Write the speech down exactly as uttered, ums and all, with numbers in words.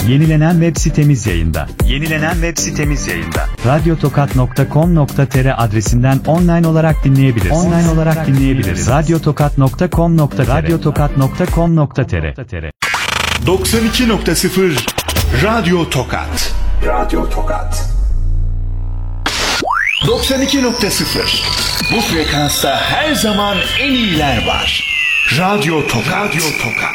Yenilenen web sitemiz yayında. Yenilenen web sitemiz yayında. radyotokat nokta com nokta tr adresinden online olarak dinleyebiliriz. Online olarak dinleyebiliriz. radyotokat nokta com nokta tr radyotokat nokta com nokta tr doksan iki nokta sıfır Radyo Tokat. Radyo Tokat. doksan iki nokta sıfır. Bu frekansta her zaman en iyiler var. Radyo Tokat. Radyo Tokat.